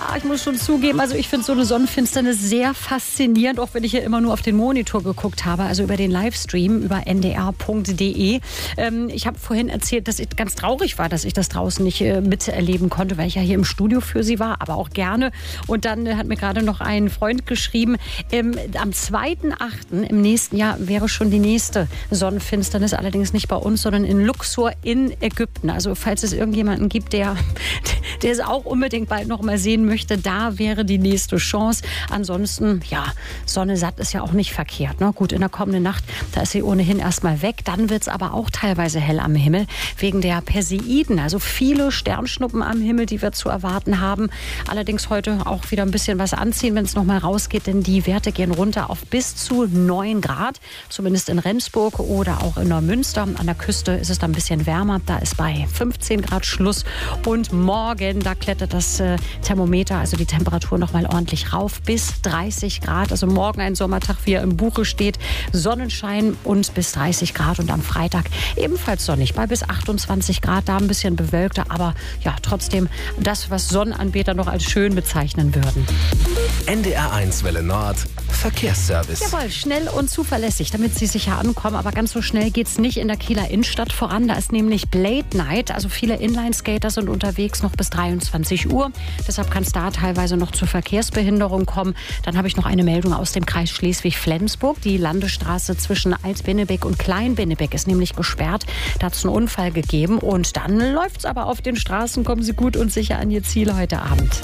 ich muss schon zugeben, also ich finde so eine Sonnenfinsternis sehr faszinierend, auch wenn ich ja immer nur auf den Monitor geguckt habe, also über den Livestream, über ndr.de. Ich habe vorhin erzählt, dass ich ganz traurig war, dass ich das draußen nicht miterleben konnte, weil ich ja hier im Studio für Sie war, aber auch gerne. Und dann hat mir gerade noch ein Freund geschrieben, am 2.8. im nächsten Jahr wäre schon die nächste Sonnenfinsternis, allerdings nicht bei uns, sondern in Luxor in Ägypten. Also falls es irgendjemanden gibt, der es auch unbedingt bald noch mal sehen möchte, da wäre die nächste Chance. Ansonsten, ja, Sonne satt ist ja auch nicht verkehrt. Ne? Gut, in der kommenden Nacht, da ist sie ohnehin erstmal weg. Dann wird es aber auch teilweise hell am Himmel wegen der Perseiden. Also viele Sternschnuppen am Himmel, die wir zu erwarten haben. Allerdings heute auch wieder ein bisschen was anziehen, wenn es noch mal rausgeht, denn die Werte gehen runter auf bis zu 9 Grad. Zumindest in Rendsburg oder auch in Neumünster. An der Küste ist es dann ein bisschen wärmer. Da ist bei 15 Grad Schluss. Und morgen, da klettert das Thermometer, also die Temperatur noch mal ordentlich rauf bis 30 Grad. Also morgen ein Sommertag, wie er im Buche steht. Sonnenschein und bis 30 Grad. Und am Freitag ebenfalls sonnig, bei bis 28 Grad. Da ein bisschen bewölkter, aber ja, trotzdem das, was Sonnenanbeter noch als schön bezeichnen würden. NDR1 Welle Nord, Verkehrsservice. Jawohl, schnell und zuverlässig, damit Sie sicher ankommen. Aber ganz so schnell geht es nicht in der Kieler Innenstadt voran. Da ist nämlich Blade Night. Also viele Inline-Skater sind unterwegs noch bis 23 Uhr. Deshalb kann es da teilweise noch zur Verkehrsbehinderung kommen. Dann habe ich noch eine Meldung aus dem Kreis Schleswig-Flensburg. Die Landesstraße zwischen Alt-Bennebeck und Klein-Bennebeck ist nämlich gesperrt. Da hat es einen Unfall gegeben. Und dann läuft es aber auf den Straßen. Kommen Sie gut und sicher an Ihr Ziel heute Abend.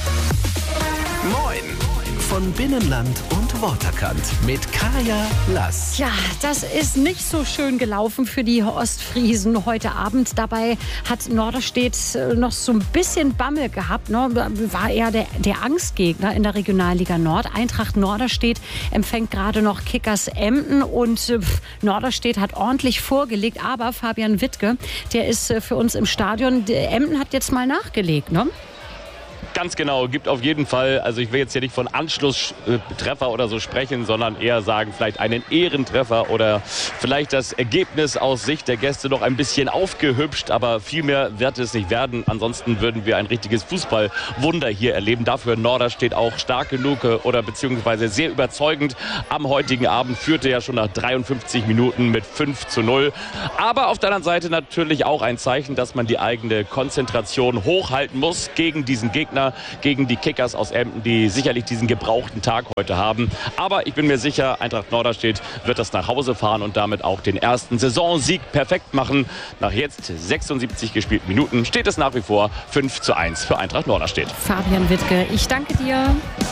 Moin von Binnenland und Waterkant mit Kaya Lass. Ja, das ist nicht so schön gelaufen für die Ostfriesen heute Abend. Dabei hat Norderstedt noch so ein bisschen Bammel gehabt. Ne? War eher der Angstgegner in der Regionalliga Nord. Eintracht Norderstedt empfängt gerade noch Kickers Emden und Norderstedt hat ordentlich vorgelegt. Aber Fabian Wittke, der ist für uns im Stadion. Emden hat jetzt mal nachgelegt, ne? Ganz genau, gibt auf jeden Fall, also ich will jetzt hier nicht von Anschlusstreffer oder so sprechen, sondern eher sagen, vielleicht einen Ehrentreffer oder vielleicht das Ergebnis aus Sicht der Gäste noch ein bisschen aufgehübscht, aber viel mehr wird es nicht werden. Ansonsten würden wir ein richtiges Fußballwunder hier erleben. Dafür Norderstedt auch stark genug oder beziehungsweise sehr überzeugend. Am heutigen Abend führte ja schon nach 53 Minuten mit 5:0. Aber auf der anderen Seite natürlich auch ein Zeichen, dass man die eigene Konzentration hochhalten muss gegen diesen Gegner, gegen die Kickers aus Emden, die sicherlich diesen gebrauchten Tag heute haben. Aber ich bin mir sicher, Eintracht Norderstedt wird das nach Hause fahren und damit auch den ersten Saisonsieg perfekt machen. Nach jetzt 76 gespielten Minuten steht es nach wie vor 5:1 für Eintracht Norderstedt. Fabian Wittke, ich danke dir.